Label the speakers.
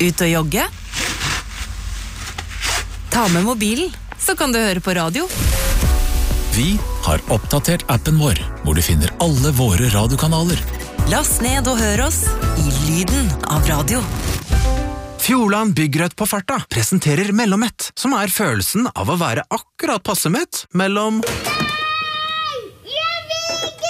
Speaker 1: Ut og jogge? Ta med mobilen, så kan du høre på radio.
Speaker 2: Vi har oppdatert appen vår, hvor du finner alle våre radiokanaler.
Speaker 1: Last ned og hør oss i lyden av radio.
Speaker 3: Fjordland Byggrødt på farta presenterer Mellomett, som følelsen av å være akkurat passe mett mellom